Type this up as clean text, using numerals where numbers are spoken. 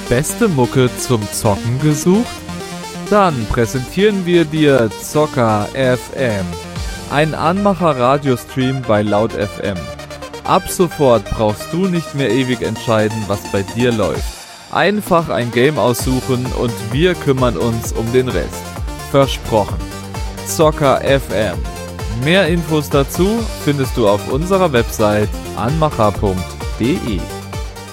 beste Mucke zum Zocken gesucht? Dann präsentieren wir dir Zocker FM, ein Anmacher-Radiostream bei Laut FM. Ab sofort brauchst du nicht mehr ewig entscheiden, was bei dir läuft. Einfach ein Game aussuchen und wir kümmern uns um den Rest. Versprochen. Zocker FM. Mehr Infos dazu findest du auf unserer Website anmacher.de.